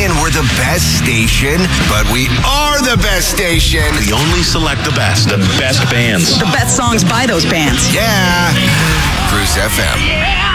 saying we're the best station, but we are the best station. We only select the best bands. The best songs by those bands. Yeah. Cruise FM.